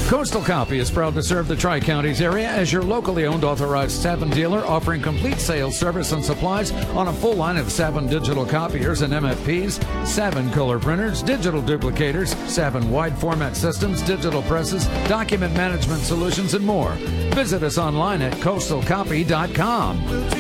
Coastal Copy is proud to serve the Tri-Counties area as your locally owned authorized Savin dealer, offering complete sales, service, and supplies on a full line of Savin digital copiers and MFPs, Savin color printers, digital duplicators, Savin wide format systems, digital presses, document management solutions, and more. Visit us online at coastalcopy.com.